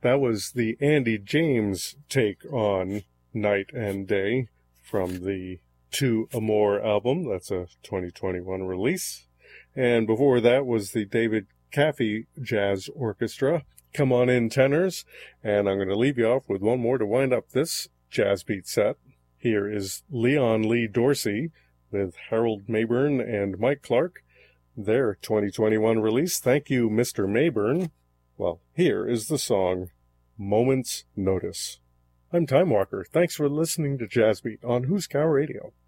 That was the Andy James take on Night and Day from the To Amore album. That's a 2021 release. And before that was the David Caffey Jazz Orchestra, Come On In Tenors. And I'm going to leave you off with one more to wind up this Jazz Beat set. Here is Leon Lee Dorsey with Harold Mayburn and Mike Clark, their 2021 release. Thank you, Mr. Mayburn. Well, here is the song, Moment's Notice. I'm Time Walker. Thanks for listening to Jazz Beat on Who's Cow Radio.